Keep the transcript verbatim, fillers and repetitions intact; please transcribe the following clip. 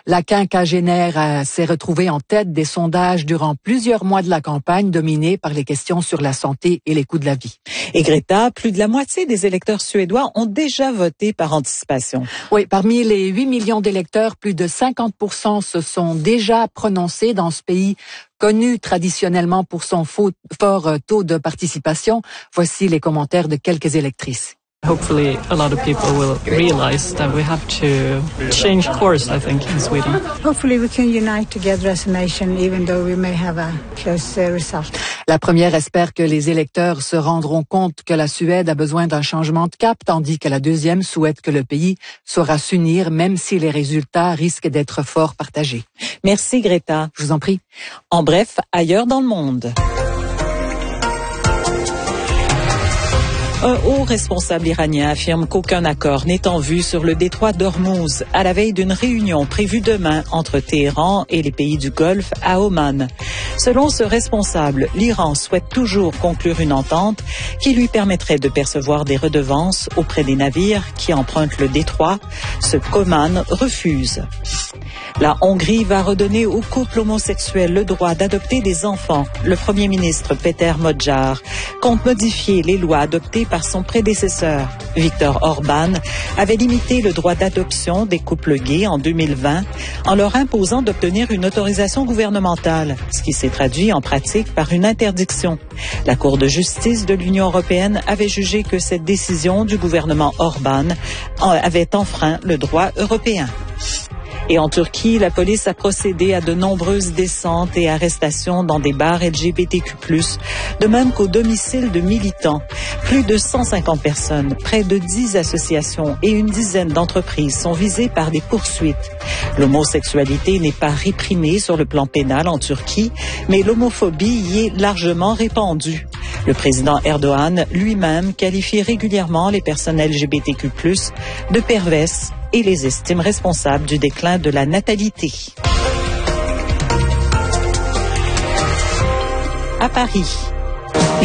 La quinquagénaire euh, s'est retrouvée en tête des sondages durant plusieurs mois de la campagne, dominée par les questions sur la santé et les coûts de la vie. Et Greta, plus de la moitié des électeurs suédois ont déjà voté par anticipation. Oui, parmi les huit millions d'électeurs, plus de cinquante pour cent se sont déjà prononcés dans ce pays connu traditionnellement pour son fort taux de participation. Voici les commentaires de quelques électrices. Hopefully, a lot of people will realize that we have to change course, I think, in Sweden. Hopefully we can unite together as a nation, even though we may have a close uh, result. La première espère que les électeurs se rendront compte que la Suède a besoin d'un changement de cap, tandis que la deuxième souhaite que le pays saura s'unir, même si les résultats risquent d'être fort partagés. Merci Greta. Je vous en prie. En bref, ailleurs dans le monde. Un haut responsable iranien affirme qu'aucun accord n'est en vue sur le détroit d'Ormuz à la veille d'une réunion prévue demain entre Téhéran et les pays du Golfe à Oman. Selon ce responsable, l'Iran souhaite toujours conclure une entente qui lui permettrait de percevoir des redevances auprès des navires qui empruntent le détroit, ce qu'Oman refuse. La Hongrie va redonner aux couples homosexuels le droit d'adopter des enfants. Le Premier ministre Péter Magyar compte modifier les lois adoptées par son prédécesseur. Viktor Orban avait limité le droit d'adoption des couples gays en deux mille vingt en leur imposant d'obtenir une autorisation gouvernementale, ce qui s'est traduit en pratique par une interdiction. La Cour de justice de l'Union européenne avait jugé que cette décision du gouvernement Orban avait enfreint le droit européen. Et en Turquie, la police a procédé à de nombreuses descentes et arrestations dans des bars L G B T Q plus, de même qu'au domicile de militants. Plus de cent cinquante personnes, près de dix associations et une dizaine d'entreprises sont visées par des poursuites. L'homosexualité n'est pas réprimée sur le plan pénal en Turquie, mais l'homophobie y est largement répandue. Le président Erdogan lui-même qualifie régulièrement les personnes L G B T Q plus, de perverses et les estime responsables du déclin de la natalité. À Paris,